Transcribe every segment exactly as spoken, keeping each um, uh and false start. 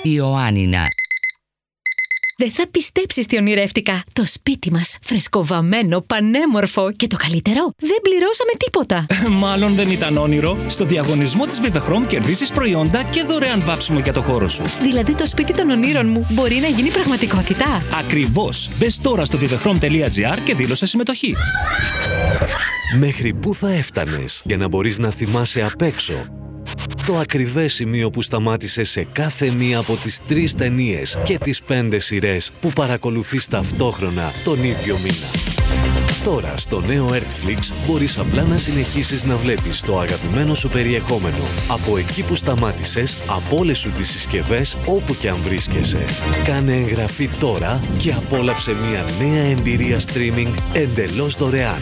Ιωάννινα. Δεν θα πιστέψεις τι ονειρεύτηκα. Το σπίτι μας, φρεσκοβαμμένο, πανέμορφο και το καλύτερο, δεν πληρώσαμε τίποτα. Μάλλον δεν ήταν όνειρο. Στο διαγωνισμό της Vivechrome κερδίσεις προϊόντα και δωρεάν βάψιμο για το χώρο σου. Δηλαδή το σπίτι των ονείρων μου μπορεί να γίνει πραγματικότητα. Ακριβώς. Μπες τώρα στο vivechrome τελεία gr και δήλωσε συμμετοχή. Μέχρι πού θα έφτανες για να μπορείς να θυμάσαι απ' έξω το ακριβές σημείο που σταμάτησε σε κάθε μία από τις τρεις ταινίες και τις πέντε σειρές που παρακολουθείς ταυτόχρονα τον ίδιο μήνα. Τώρα στο νέο Netflix μπορείς απλά να συνεχίσεις να βλέπεις το αγαπημένο σου περιεχόμενο από εκεί που σταμάτησες, από όλες σου τις συσκευές, όπου και αν βρίσκεσαι. Κάνε εγγραφή τώρα και απόλαυσε μια νέα εμπειρία streaming εντελώς δωρεάν.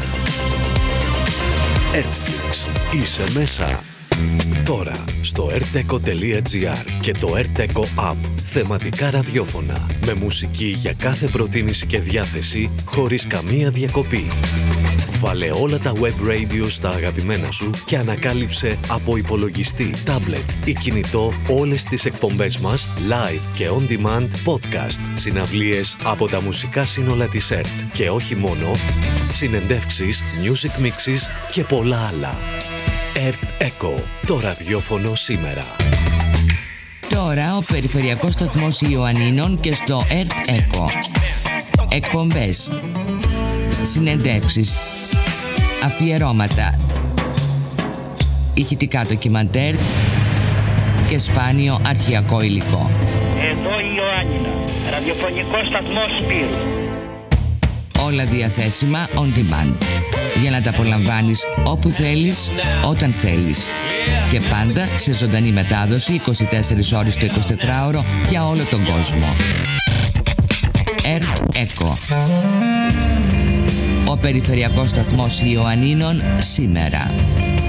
Netflix. Είσαι μέσα. Τώρα στο erteco τελεία gr και το erteco app. Θεματικά ραδιόφωνα με μουσική για κάθε προτίμηση και διάθεση χωρίς καμία διακοπή. Βάλε όλα τα web radio στα αγαπημένα σου και ανακάλυψε από υπολογιστή, τάμπλετ ή κινητό όλες τις εκπομπές μας live και on demand podcast, συναυλίες από τα μουσικά σύνολα της ΕΡΤ και όχι μόνο, συνεντεύξεις, music mixes και πολλά άλλα. ΕΡΤ Echo, το ραδιόφωνο σήμερα. Τώρα ο περιφερειακός σταθμός Ιωαννίνων και στο ΕΡΤ Echo. Εκπομπές, συνεντεύξεις, αφιερώματα, ηχητικά ντοκιμαντέρ και σπάνιο αρχαιακό υλικό. Εδώ η Ιωάννινα, ραδιοφωνικό σταθμό Σπύρου. Όλα διαθέσιμα on demand, για να τα απολαμβάνεις όπου θέλεις, όταν θέλεις. Και πάντα σε ζωντανή μετάδοση είκοσι τέσσερις ώρες το εικοσιτετράωρο για όλο τον κόσμο. ΕΡΤ Echo. Ο περιφερειακός σταθμός Ιωαννίνων σήμερα.